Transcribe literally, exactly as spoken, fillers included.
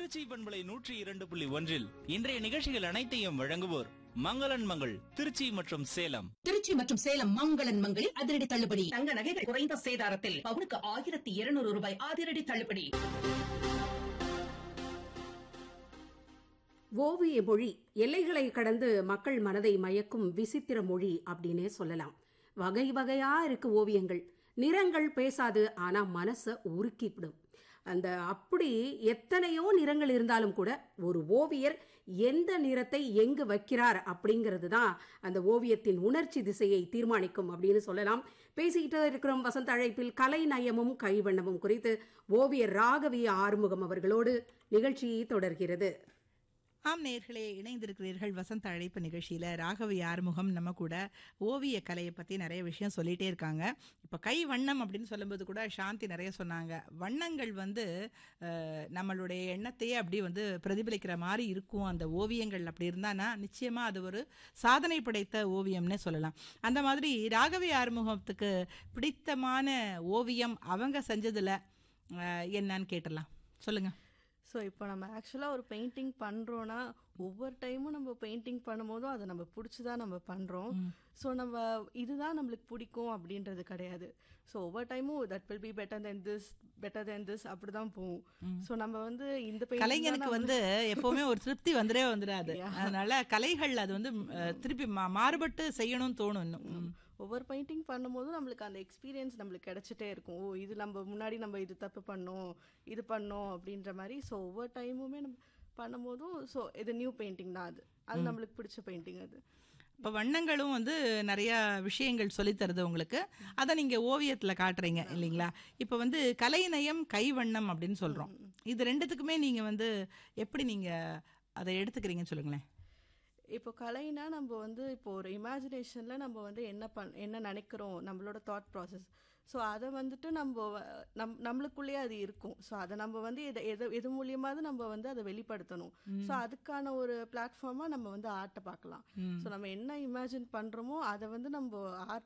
திருச்சி பண்பலை நூற்றி இரண்டு புள்ளி ஒன்றில் இன்றைய நிகழ்ச்சிகள் அனைத்தையும் வழங்குவோர் மங்களன் மங்கள் திருச்சி மற்றும் சேலம். திருச்சி மற்றும் சேலம் மங்களன் மங்களில் அதிரடி தள்ளுபடி. தங்க நகைகள் குறைந்த சேதாரத்தில் பவுனுக்கு ஆயிரத்தி இருநூறு ரூபாய் அதிரடி தள்ளுபடி. ஓவிய மொழி எல்லைகளை கடந்து மக்கள் மனதை மயக்கும் விசித்திர மொழி அப்படின்னே சொல்லலாம். வகை வகையா இருக்கு ஓவியங்கள். நிறங்கள் பேசாது, ஆனா மனசை உருக்கிவிடும். அந்த அப்படி எத்தனையோ நிறங்கள் இருந்தாலும் கூட ஒரு ஓவியர் எந்த நிறத்தை எங்கு வைக்கிறார் அப்படிங்கிறது தான் அந்த ஓவியத்தின் உணர்ச்சி திசையை தீர்மானிக்கும் அப்படின்னு சொல்லலாம். பேசிக்கிட்டு இருக்கிறோம் வசந்த அழைப்பில் கலை நயமும் கைவண்ணமும் குறித்து ஓவியர் ராகவி ஆறுமுகம் அவர்களோடு நிகழ்ச்சி தொடர்கிறது. ஆம் நேயர்களே, இணைந்திருக்கிறீர்கள் வசந்த அழைப்பு நிகழ்ச்சியில். ராகவி ஆறுமுகம் நம்ம கூட ஓவிய கலையை பற்றி நிறைய விஷயம் சொல்லிகிட்டே இருக்காங்க. இப்போ கை வண்ணம் அப்படின்னு சொல்லும்போது கூட சாந்தி நிறைய சொன்னாங்க. வண்ணங்கள் வந்து நம்மளுடைய எண்ணத்தையே அப்படி வந்து பிரதிபலிக்கிற மாதிரி இருக்கும். அந்த ஓவியங்கள் அப்படி இருந்தானா நிச்சயமாக அது ஒரு சாதனை படைத்த ஓவியம்னே சொல்லலாம். அந்த மாதிரி ராகவி ஆறுமுகத்துக்கு பிடித்தமான ஓவியம் அவங்க செஞ்சதில் என்னன்னு கேட்டலாம். சொல்லுங்கள். ஸோ இப்போ நம்ம ஆக்சுவலாக ஒரு பெயிண்டிங் பண்ணுறோன்னா ஒவ்வொரு டைமும் நம்ம பெயிண்டிங் பண்ணும்போதும் அதை நம்ம பிடிச்சி தான் நம்ம பண்ணுறோம். ஸோ நம்ம இதுதான் நம்மளுக்கு பிடிக்கும் அப்படின்றது கிடையாது. ஸோ ஒவ்வொரு டைமும் that will be better then this better then this அப்படி தான் போகும். ஸோ நம்ம வந்து இந்த கலைஞனுக்கு வந்து எப்போவுமே ஒரு திருப்தி வந்துடே வந்துடாது. அதனால கலைகள் அது வந்து திருப்பி மாறுபட்டு செய்யணும்னு தோணும். இன்னும் ஒவ்வொரு பெயிண்டிங் பண்ணும்போதும் நம்மளுக்கு அந்த எக்ஸ்பீரியன்ஸ் நம்மளுக்கு கிடைச்சிட்டே இருக்கும். ஓ இது நம்ம முன்னாடி நம்ம இது தப்பு பண்ணோம் இது பண்ணோம் அப்படின்ற மாதிரி. ஸோ ஒவ்வொரு டைமுமே நம்ம பண்ணும்போதும் ஸோ இது நியூ பெயிண்டிங் தான். அது அது நம்மளுக்கு பிடிச்ச பெயிண்டிங். அது இப்போ வண்ணங்களும் வந்து நிறைய விஷயங்கள் சொல்லித்தருது உங்களுக்கு. அதை நீங்கள் ஓவியத்தில் காட்டுறீங்க இல்லைங்களா? இப்போ வந்து கலைநயம் கைவண்ணம் அப்படின்னு சொல்கிறோம். இது ரெண்டுத்துக்குமே நீங்கள் வந்து எப்படி நீங்கள் அதை எடுத்துக்கிறீங்கன்னு சொல்லுங்களேன். இப்போ கலைனா நம்ம வந்து இப்போ ஒரு இமேஜினேஷனில் நம்ம வந்து என்ன பண் என்ன நினைக்கிறோம் நம்மளோட தாட் ப்ராசஸ். ஸோ அதை வந்துட்டு நம்ம நம் நம்மளுக்குள்ளேயே அது இருக்கும். ஸோ அதை நம்ம வந்து எது எது எது மூலியமாவது நம்ம வந்து அதை வெளிப்படுத்தணும். ஸோ அதுக்கான ஒரு பிளாட்ஃபார்மாக நம்ம வந்து ஆர்ட்டை பார்க்கலாம். ஸோ நம்ம என்ன இமேஜின் பண்ணுறோமோ அதை வந்து நம்ம ஆர்ட்